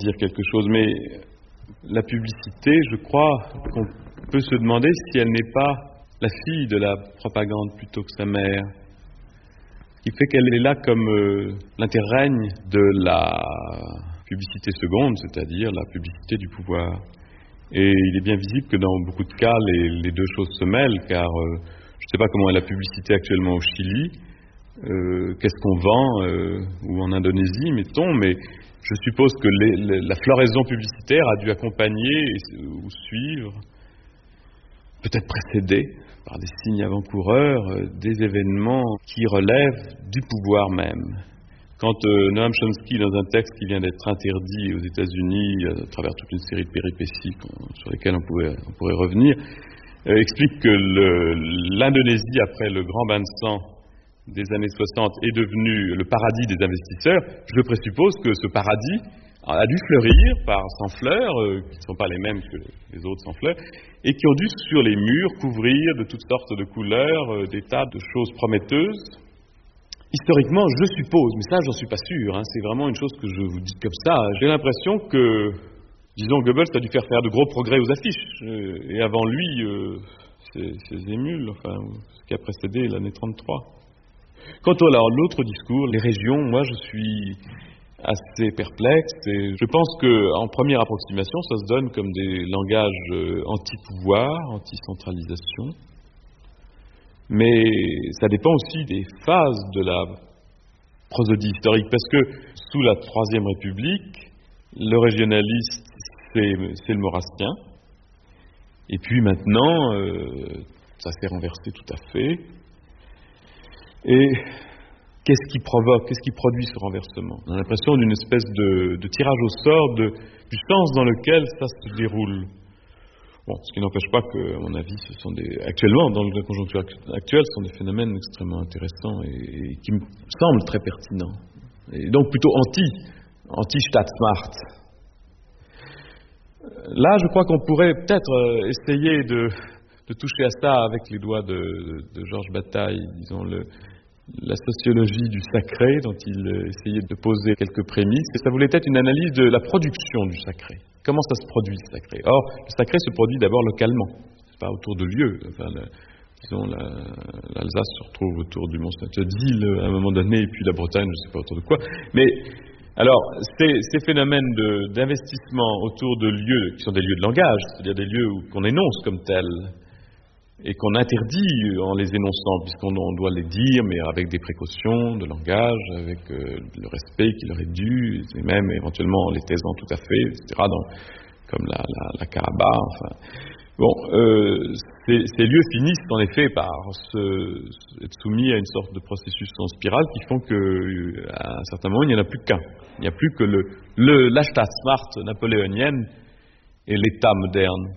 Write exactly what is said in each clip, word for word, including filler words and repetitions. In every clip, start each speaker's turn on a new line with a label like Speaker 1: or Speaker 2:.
Speaker 1: dire quelque chose, mais la publicité, je crois qu'on peut se demander si elle n'est pas la fille de la propagande plutôt que sa mère, qui fait qu'elle est là comme euh, l'interrègne de la publicité seconde, c'est-à-dire la publicité du pouvoir. Et il est bien visible que dans beaucoup de cas, les, les deux choses se mêlent, car euh, je ne sais pas comment est la publicité actuellement au Chili, euh, qu'est-ce qu'on vend, euh, ou en Indonésie, mettons, mais je suppose que les, les, la floraison publicitaire a dû accompagner ou suivre, peut-être précéder, par des signes avant-coureurs, euh, des événements qui relèvent du pouvoir même. Quand euh, Noam Chomsky, dans un texte qui vient d'être interdit aux États-Unis à travers toute une série de péripéties sur lesquelles on pourrait, on pourrait revenir, euh, explique que le, l'Indonésie, après le grand bain de sang des années soixante, est devenue le paradis des investisseurs, je présuppose que ce paradis a dû fleurir par sans fleurs, euh, qui ne sont pas les mêmes que les autres sans fleurs, et qui ont dû sur les murs couvrir de toutes sortes de couleurs euh, des tas de choses prometteuses. Historiquement, je suppose, mais ça j'en suis pas sûr, hein, c'est vraiment une chose que je vous dis comme ça, j'ai l'impression que, disons, Goebbels a dû faire faire de gros progrès aux affiches, euh, et avant lui, euh, c'est, c'est émule, enfin, ce qui a précédé l'année trente-trois. Quant à l'autre discours, les régions, moi je suis assez perplexe, et je pense qu'en première approximation, ça se donne comme des langages euh, anti-pouvoir, anti-centralisation. Mais ça dépend aussi des phases de la prosodie historique, parce que sous la Troisième République, le régionaliste, c'est, c'est le maurassien, et puis maintenant, euh, ça s'est renversé tout à fait. Et qu'est-ce qui provoque, qu'est-ce qui produit ce renversement? On a l'impression d'une espèce de, de tirage au sort de, du sens dans lequel ça se déroule. Bon, ce qui n'empêche pas que, à mon avis, ce sont des, actuellement, dans la conjoncture actuelle, ce sont des phénomènes extrêmement intéressants et, et qui me semblent très pertinents. Et donc plutôt anti, anti-Staatsmacht. Là, je crois qu'on pourrait peut-être essayer de, de toucher à ça avec les doigts de, de, de Georges Bataille, disons, le, la sociologie du sacré, dont il essayait de poser quelques prémices. Et ça voulait être une analyse de la production du sacré. Comment ça se produit, le sacré? Or, le sacré se produit d'abord localement, c'est pas autour de lieux. Enfin, le, disons, la, l'Alsace se retrouve autour du Mont-Saint-Odile à un moment donné, et puis la Bretagne, je ne sais pas autour de quoi. Mais, alors, ces, ces phénomènes de, d'investissement autour de lieux, qui sont des lieux de langage, c'est-à-dire des lieux où, qu'on énonce comme tels, et qu'on interdit en les énonçant, puisqu'on on doit les dire, mais avec des précautions de langage, avec euh, le respect qui leur est dû, et même éventuellement en les taisant tout à fait, et cetera, dans, comme la, la, la Karaba, enfin. Bon, euh, ces, ces lieux finissent en effet par se, être soumis à une sorte de processus en spirale qui font qu'à un certain moment, il n'y en a plus qu'un. Il n'y a plus que le, le, la Staatsmacht napoléonienne et l'État moderne.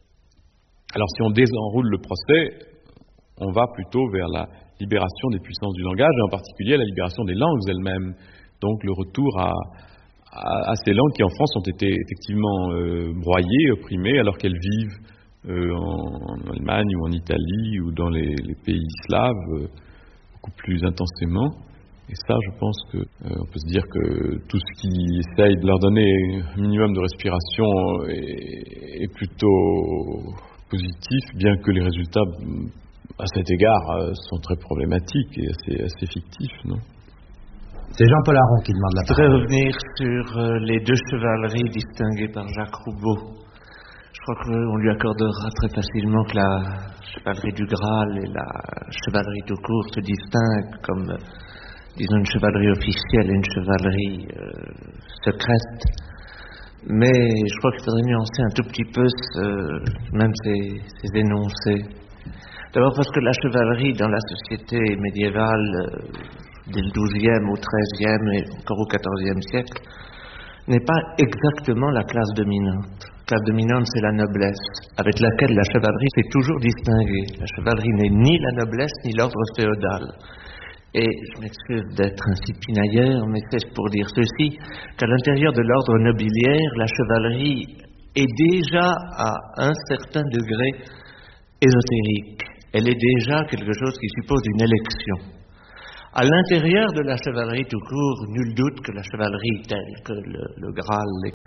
Speaker 1: Alors si on désenroule le procès, on va plutôt vers la libération des puissances du langage, et en particulier la libération des langues elles-mêmes. Donc le retour à, à, à ces langues qui en France ont été effectivement euh, broyées, opprimées, alors qu'elles vivent euh, en, en Allemagne ou en Italie ou dans les, les pays slaves euh, beaucoup plus intensément. Et ça, je pense que euh, on peut se dire que tout ce qui essaye de leur donner un minimum de respiration est, est plutôt positif, bien que les résultats, à cet égard, sont très problématiques et assez, assez fictifs, non?
Speaker 2: C'est Jean-Paul Aron qui demande la parole.
Speaker 3: Je voudrais revenir sur euh, les deux chevaleries distinguées par Jacques Roubaud. Je crois qu'on lui accordera très facilement que la chevalerie du Graal et la chevalerie tout court se distinguent comme, euh, disons, une chevalerie officielle et une chevalerie euh, secrète. Mais je crois qu'il faudrait nuancer un tout petit peu ce, même ces, ces énoncés. D'abord parce que la chevalerie dans la société médiévale, euh, dès le douzième au treizième et encore au quatorzième siècle, n'est pas exactement la classe dominante. La classe dominante, c'est la noblesse, avec laquelle la chevalerie s'est toujours distinguée. La chevalerie n'est ni la noblesse ni l'ordre féodal. Et je m'excuse d'être ainsi pinailleur, mais c'est pour dire ceci, qu'à l'intérieur de l'ordre nobiliaire, la chevalerie est déjà à un certain degré ésotérique. Elle est déjà quelque chose qui suppose une élection. À l'intérieur de la chevalerie tout court, nul doute que la chevalerie telle que le, le Graal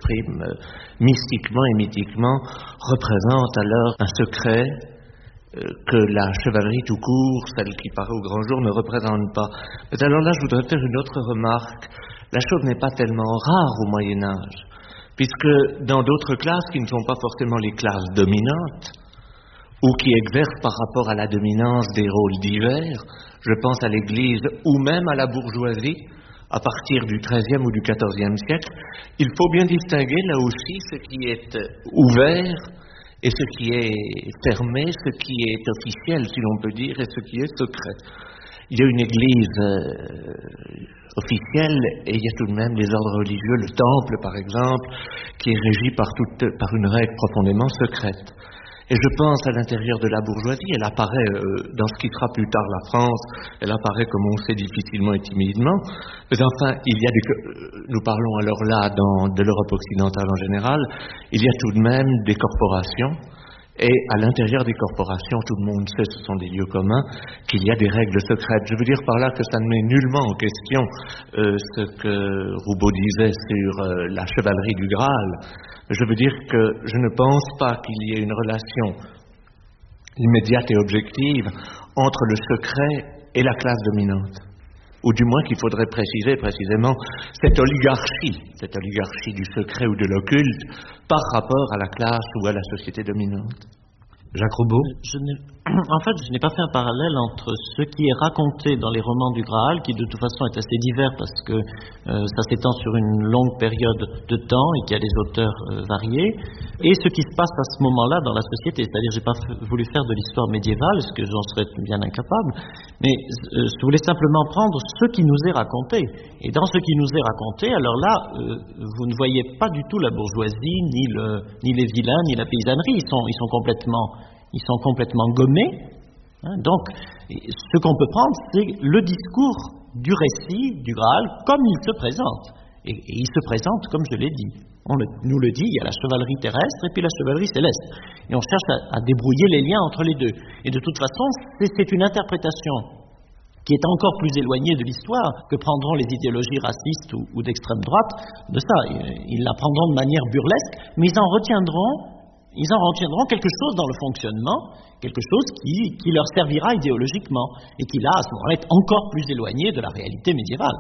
Speaker 3: s'exprime euh, mystiquement et mythiquement, représente alors un secret euh, que la chevalerie tout court, celle qui paraît au grand jour, ne représente pas. Mais alors là, je voudrais faire une autre remarque. La chose n'est pas tellement rare au Moyen-Âge, puisque dans d'autres classes qui ne sont pas forcément les classes dominantes, ou qui exercent par rapport à la dominance des rôles divers, je pense à l'Église ou même à la bourgeoisie, à partir du treizième ou du quatorzième siècle, il faut bien distinguer là aussi ce qui est ouvert et ce qui est fermé, ce qui est officiel, si l'on peut dire, et ce qui est secret. Il y a une Église euh, officielle et il y a tout de même les ordres religieux, le Temple par exemple, qui est régi par, toute, par une règle profondément secrète. Et je pense à l'intérieur de la bourgeoisie, elle apparaît euh, dans ce qui sera plus tard la France, elle apparaît comme on sait difficilement et timidement, mais enfin, il y a des, euh, nous parlons alors là dans, de l'Europe occidentale en général, il y a tout de même des corporations, et à l'intérieur des corporations, tout le monde sait, ce sont des lieux communs, qu'il y a des règles secrètes. Je veux dire par là que ça ne met nullement en question euh, ce que Roubaud disait sur euh, la chevalerie du Graal. Je veux dire que je ne pense pas qu'il y ait une relation immédiate et objective entre le secret et la classe dominante. Ou du moins qu'il faudrait préciser précisément cette oligarchie, cette oligarchie du secret ou de l'occulte par rapport à la classe ou à la société dominante.
Speaker 2: Jacques Roubaud.
Speaker 4: Je en fait, je n'ai pas fait un parallèle entre ce qui est raconté dans les romans du Graal, qui de toute façon est assez divers parce que euh, ça s'étend sur une longue période de temps et qu'il y a des auteurs euh, variés, et ce qui se passe à ce moment-là dans la société. C'est-à-dire, j'ai pas f- voulu faire de l'histoire médiévale, ce que j'en serais bien incapable, mais euh, je voulais simplement prendre ce qui nous est raconté. Et dans ce qui nous est raconté, alors là, euh, vous ne voyez pas du tout la bourgeoisie, ni, le, ni les vilains, ni la paysannerie. Ils sont, ils sont complètement... Ils sont complètement gommés. Hein, donc, ce qu'on peut prendre, c'est le discours du récit du Graal comme il se présente. Et, et il se présente comme je l'ai dit. On le, nous le dit, il y a la chevalerie terrestre et puis la chevalerie céleste. Et on cherche à, à débrouiller les liens entre les deux. Et de toute façon, c'est, c'est une interprétation qui est encore plus éloignée de l'histoire que prendront les idéologies racistes ou, ou d'extrême droite de ça. Ils la prendront de manière burlesque, mais ils en retiendront Ils en retiendront quelque chose dans le fonctionnement, quelque chose qui, qui leur servira idéologiquement, et qui là, à ce moment-là, est encore plus éloigné de la réalité médiévale.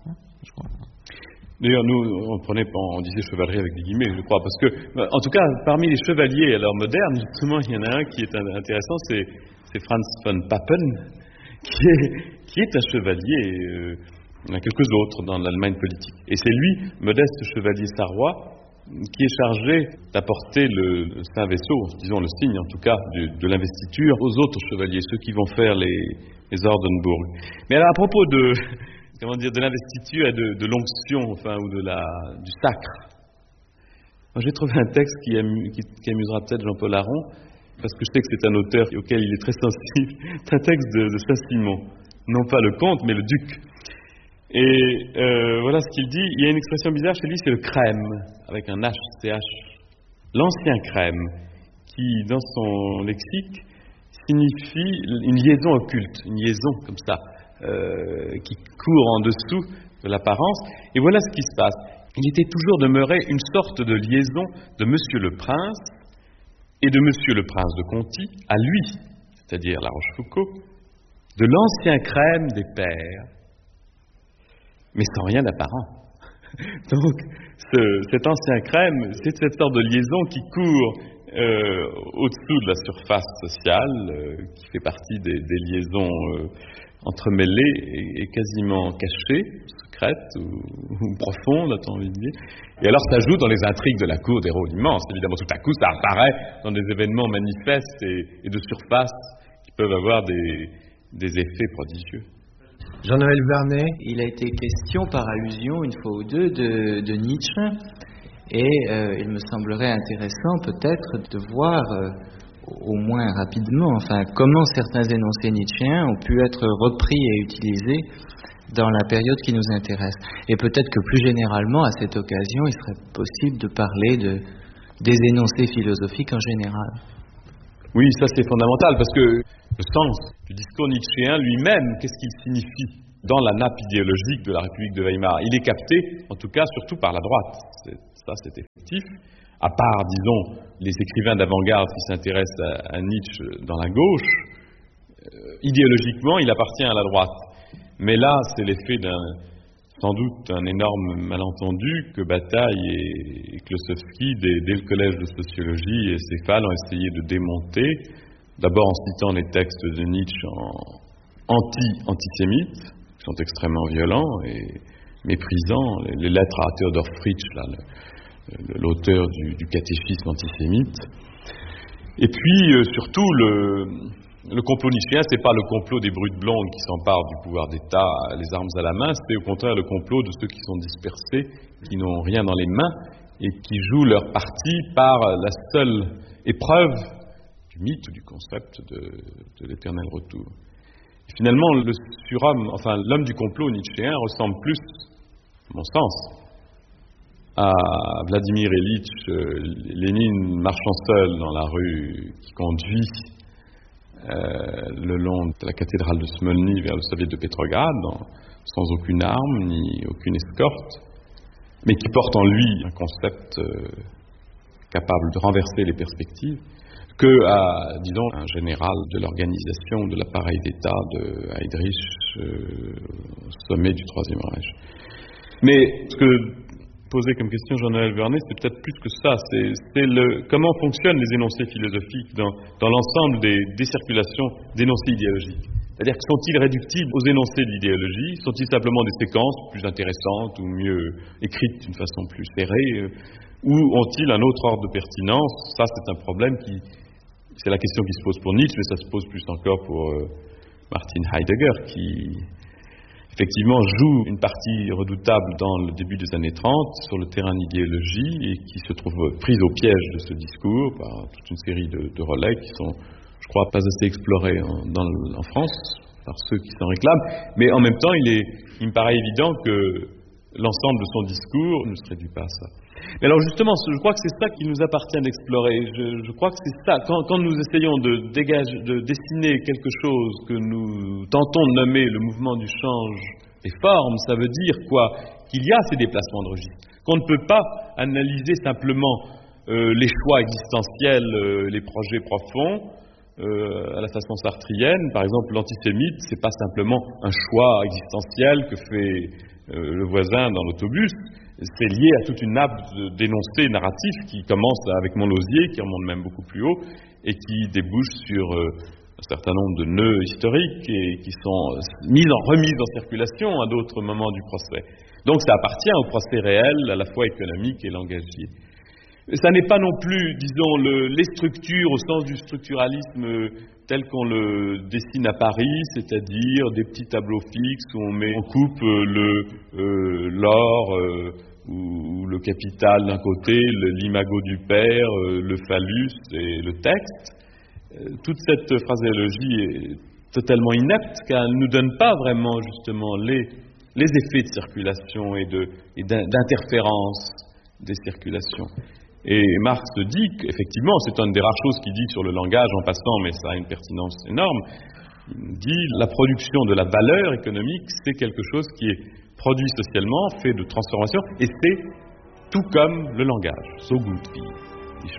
Speaker 1: D'ailleurs, nous, on prenait, on disait chevalerie avec des guillemets, je crois, parce que, en tout cas, parmi les chevaliers alors modernes, justement, il y en a un qui est intéressant, c'est, c'est Franz von Papen, qui est, qui est un chevalier, euh, il y en a quelques autres dans l'Allemagne politique. Et c'est lui, modeste chevalier sarrois, qui est chargé d'apporter le, le saint vaisseau, disons le signe en tout cas, du, de l'investiture aux autres chevaliers, ceux qui vont faire les, les Ordenburg. Mais alors à propos de, comment dire, de l'investiture et de, de l'onction, enfin, ou de la, du sacre, moi j'ai trouvé un texte qui, amu, qui, qui amusera peut-être Jean-Paul Aron, parce que je sais que c'est un auteur auquel il est très sensible. C'est un texte de, de Saint-Simon, non pas le comte, mais le duc. Et euh, voilà ce qu'il dit. Il y a une expression bizarre chez lui, c'est le crème, avec un H, C H. L'ancien crème, qui, dans son lexique, signifie une liaison occulte, une liaison comme ça, euh, qui court en dessous de l'apparence. Et voilà ce qui se passe. Il était toujours demeuré une sorte de liaison de Monsieur le Prince et de Monsieur le Prince de Conti à lui, c'est-à-dire La Rochefoucauld, de l'ancien crème des pères, mais sans rien d'apparent. Donc, ce, cet ancien crème, c'est cette sorte de liaison qui court euh, au-dessous de la surface sociale, euh, qui fait partie des, des liaisons euh, entremêlées et, et quasiment cachées, secrètes ou, ou profondes, a-t-on envie de dire. Et alors, ça joue dans les intrigues de la cour des rôles immenses. Évidemment, tout à coup, ça apparaît dans des événements manifestes et, et de surface qui peuvent avoir des, des effets prodigieux.
Speaker 2: Jean-Noël Vernet.
Speaker 5: Il a été question par allusion une fois ou deux de, de Nietzsche et euh, il me semblerait intéressant peut-être de voir euh, au moins rapidement enfin, comment certains énoncés nietzschéens ont pu être repris et utilisés dans la période qui nous intéresse. Et peut-être que plus généralement à cette occasion il serait possible de parler de, des énoncés philosophiques en général.
Speaker 1: Oui, ça c'est fondamental parce que le sens du discours nietzschéen lui-même, qu'est-ce qu'il signifie dans la nappe idéologique de la République de Weimar? Il est capté, en tout cas, surtout par la droite. C'est ça c'est effectif, à part, disons, les écrivains d'avant-garde qui s'intéressent à, à Nietzsche dans la gauche, euh, idéologiquement il appartient à la droite. Mais là, c'est l'effet d'un, sans doute, un énorme malentendu que Bataille et, et Klossowski, dès, dès le collège de sociologie et Céphale, ont essayé de démonter, d'abord en citant les textes de Nietzsche en anti-antisémites, qui sont extrêmement violents et méprisants, les, les lettres à Theodor Fritsch, là, le, l'auteur du, du catéchisme antisémite. Et puis, euh, surtout, le... Le complot nietzschéen, ce n'est pas le complot des brutes blondes qui s'emparent du pouvoir d'État, les armes à la main, c'est au contraire le complot de ceux qui sont dispersés, qui n'ont rien dans les mains et qui jouent leur parti par la seule épreuve du mythe ou du concept de, de l'éternel retour. Et finalement, le surhomme, enfin l'homme du complot nietzschéen ressemble plus, à mon sens, à Vladimir Ilitch Lénine marchant seul dans la rue qui conduit Euh, le long de la cathédrale de Smolny vers le soviet de Petrograd, dans, sans aucune arme ni aucune escorte, mais qui porte en lui un concept euh, capable de renverser les perspectives, que à, disons, un général de l'organisation de l'appareil d'État de Heydrich euh, au sommet du Troisième Reich. Mais ce que posé comme question Jean-Noël Vernet, c'est peut-être plus que ça. C'est, c'est le, comment fonctionnent les énoncés philosophiques dans, dans l'ensemble des, des circulations d'énoncés idéologiques. C'est-à-dire que sont-ils réductibles aux énoncés de l'idéologie? Sont-ils simplement des séquences plus intéressantes ou mieux écrites d'une façon plus serrée? Ou ont-ils un autre ordre de pertinence? Ça, c'est un problème qui... C'est la question qui se pose pour Nietzsche, mais ça se pose plus encore pour euh, Martin Heidegger, qui... effectivement, joue une partie redoutable dans le début des années trente sur le terrain d'idéologie et qui se trouve prise au piège de ce discours par toute une série de, de relais qui sont, je crois, pas assez explorés en, dans le, en France par ceux qui s'en réclament. Mais en même temps, il, est, il me paraît évident que l'ensemble de son discours ne se réduit pas à ça. Mais alors justement, je crois que c'est ça qu'il nous appartient d'explorer. Je, je crois que c'est ça. Quand, quand nous essayons de, dégager, de dessiner quelque chose que nous tentons de nommer le mouvement du change et forme, ça veut dire quoi? Qu'il y a ces déplacements de registre. Qu'on ne peut pas analyser simplement euh, les choix existentiels, euh, les projets profonds, euh, à la façon sartrienne. Par exemple, l'antisémite, c'est pas simplement un choix existentiel que fait euh, le voisin dans l'autobus. C'est lié à toute une nappe d'énoncés narratifs qui commence avec Montlosier, qui remonte même beaucoup plus haut, et qui débouche sur euh, un certain nombre de nœuds historiques et qui sont mis en, remis en circulation à d'autres moments du procès. Donc ça appartient au procès réel, à la fois économique et langagier. Ça n'est pas non plus, disons, le, les structures au sens du structuralisme tel qu'on le dessine à Paris, c'est-à-dire des petits tableaux fixes où on, met, on coupe le, euh, l'or, euh, ou le capital d'un côté, le, l'imago du père, euh, le phallus et le texte. Euh, toute cette phraséologie est totalement inepte car elle ne nous donne pas vraiment justement les, les effets de circulation et, de, et d'interférence des circulations. Et Marx dit qu'effectivement, c'est une des rares choses qu'il dit sur le langage en passant, mais ça a une pertinence énorme, il dit la production de la valeur économique, c'est quelque chose qui est produit socialement, fait de transformation, et c'est tout comme le langage, so gut wie.